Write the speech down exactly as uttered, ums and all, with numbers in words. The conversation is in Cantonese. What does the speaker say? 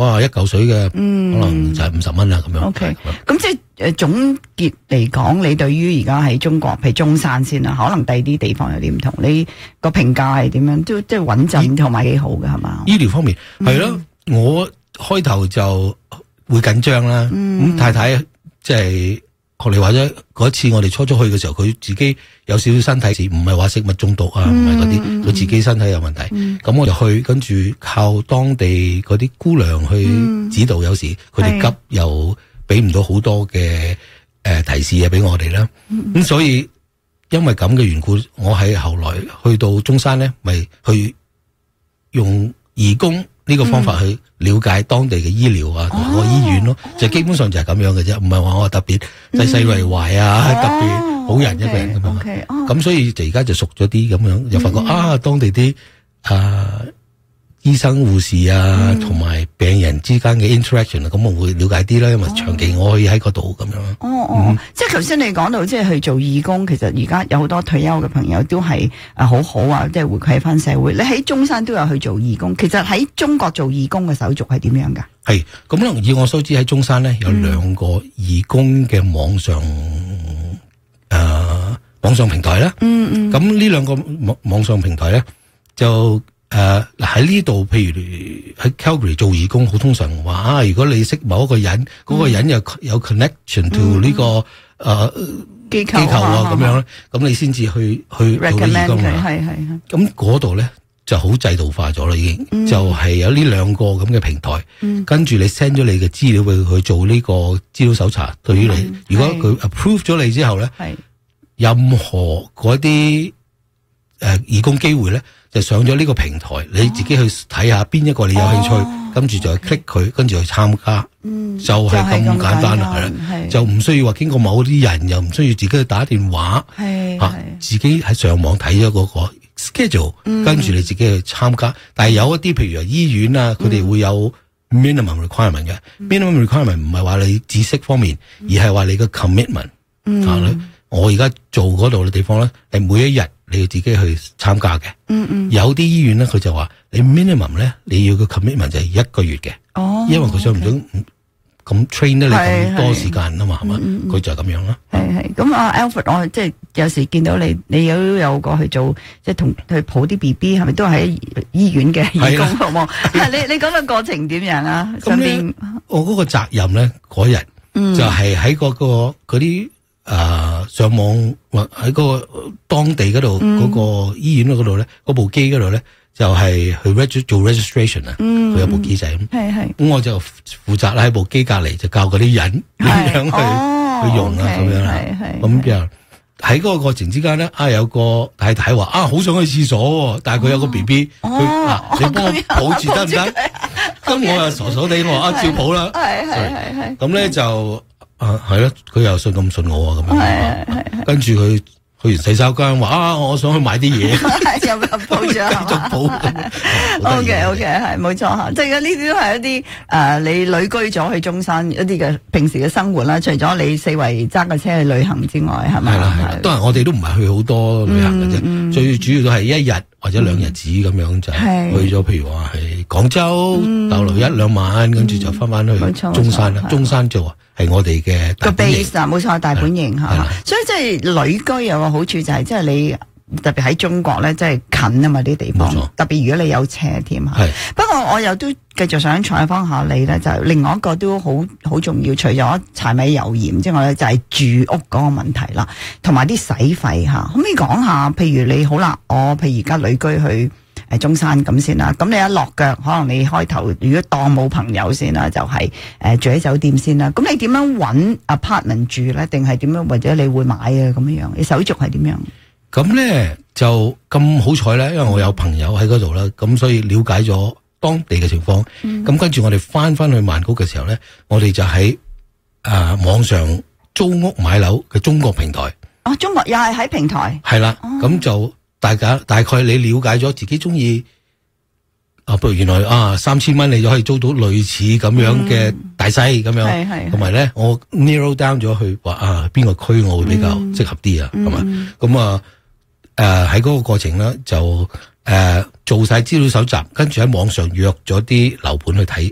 哇一嚿水嘅，嗯、可能就係五十蚊啦咁樣。 O K， 咁即係誒總結嚟講，你對於而家喺中國，譬如中山先啦，可能第二啲地方有啲唔同，你個評價係點樣？都即係穩陣同埋幾好嘅係嘛？ 醫療方面係咯、嗯，我開頭就會緊張啦。咁、嗯、太太即係學你話齋嗰次我哋初初去嘅時候，佢自己有少少身體事，唔係話食物中毒啊，唔係嗰啲，佢、嗯、自己身體有問題。咁、嗯、我就去，跟住靠當地嗰啲姑娘去指導，嗯、有時佢哋急又俾唔到好多嘅誒、呃、提示啊俾我哋啦。咁、嗯、所以因為咁嘅緣故，我喺後來去到中山咧，咪去用義工呢個方法去了解當地嘅醫療啊，同、嗯、個醫院咯、哦，就基本上就係咁樣嘅啫，唔係話我特別濟世為懷啊、嗯，特別好人一個人咁樣。咁、okay, okay, 哦、所以就而家就熟咗啲咁樣，又發覺、嗯、啊，當地啲啊醫生護士啊，同、嗯、埋病人之間嘅 interaction 啊，咁我會了解啲啦，因為長期我可以喺嗰度咁樣。 哦哦，嗯、即係頭先你講到即係去做義工，其實而家有好多退休嘅朋友都係誒好好啊，即係回饋翻社會。你喺中山都有去做義工，其實喺中國做義工嘅手續係點樣噶？係咁可能以我所知喺中山咧有兩個義工嘅網上誒、嗯呃、網上平台啦。嗯嗯。咁呢兩個網網上平台咧就。誒、呃，嗱喺呢度，譬如喺 Calgary 做義工，好通常話啊，如果你識某一個人，嗰、嗯、個人有有 connection to 呢、這個誒機構啊，咁樣咧，咁你先至去去做啲義工啊。係係咁嗰度咧就好制度化咗啦，已經、嗯、就係、是、有呢兩個咁嘅平台，嗯、跟住你 send 咗你嘅資料俾佢去做呢個資料搜查。對於你，嗯、如果佢 approve 咗你之後咧，任何嗰啲誒義工機會咧。就上咗呢個平台，你自己去睇下邊一個你有興趣，哦、跟住就 click 佢，跟住去參加，嗯、就係、是、咁簡單啦，係啦，就唔需要話經過某啲人，又唔需要自己去打電話，係、啊、自己喺上網睇咗嗰個 schedule，、嗯、跟住你自己去參加。但係有一啲譬如話醫院啊，佢哋會有 minimum requirement 嘅、嗯、，minimum requirement 唔係話你知識方面，嗯、而係話你嘅 commitment、嗯。啊，我而家做嗰度嘅地方咧，係每一日。你要自己去參加嘅，嗯嗯，有啲醫院咧，佢就話你 minimum 咧，你要個 commitment 就係一個月嘅，哦，因為佢想唔想咁 train 得你咁多時間啊嘛，係嘛，佢就係咁樣啦。係係，咁啊 Alfred，我即係有時見到你，你有有過去做，即係同去抱啲 B B，係咪都係喺醫院嘅義工服務？係你你講個過程點樣啊？身邊我嗰個責任咧，嗰日就係喺嗰個嗰啲。誒、呃，上網或喺嗰個當地嗰度嗰個醫院嗰度咧，嗰部機嗰度咧就係去 register 做 registration 啊，佢、嗯、有部機仔咁，係係，咁我就負責啦喺部機隔籬就教嗰啲人點樣去、哦、去用啊咁、okay, 樣啦，咁就喺嗰個過程之間咧，啊有個太太話啊好想去廁所，但係佢有個 B B，佢嗱你幫我抱住得唔得？咁我又傻傻地我話啊照抱啦，係係係係，咁咧就。啊，係咯，佢又信咁信我啊，咁樣，係係跟住佢去完洗手間，話啊，我想去買啲嘢，又又抱咗，繼續抱。O K O K，係冇錯吓，即係呢啲都係一啲誒、呃，你旅居咗去中山一啲嘅平時嘅生活啦。除咗你四圍揸架車去旅行之外，係咪？係啦係啦，當然我哋都唔係去好多旅行嘅啫、嗯嗯，最主要都係一日或者兩日子咁樣、嗯、就去咗，譬如話係廣州逗留一兩晚，跟、嗯、住就翻翻去中山啦。中山就話。係我哋嘅個 base 啊，冇錯，大本營吓，所以即係旅居有個好處就係，即係你特別喺中國咧，即係近啊嘛啲地方，特別如果你有車添吓。不過我又都繼續想採訪下你咧，就另外一個都好好重要，除咗柴米油鹽之外咧，就係住屋嗰個問題啦，同埋啲使費吓。可唔可以講下？譬如你好啦，我譬如而家旅居去。誒，中山咁先啦，咁你一落腳，可能你開頭如果當冇朋友先啦，就係、是、誒、呃、住喺酒店先啦。咁你點樣搵 apartment 住咧？定係點樣？或者你會買啊？咁樣樣，你手續係點樣？咁咧就咁好彩咧，因為我有朋友喺嗰度啦，咁所以了解咗當地嘅情況。咁、嗯、跟住我哋翻翻去曼谷嘅時候咧，我哋就喺誒、呃、網上租屋買樓嘅中國平台。哦，中國又係喺平台。係啦，咁、哦、就。大家大概你了解咗自己中意啊，不如原來啊三千蚊你就可以租到類似咁樣嘅大細咁、嗯、樣，同埋咧我 narrow down 咗去話啊邊個區我會比較適合啲啊，係、嗯、嘛？咁啊誒喺嗰個過程咧就誒、呃、做晒資料搜集，跟住喺網上約咗啲樓盤去睇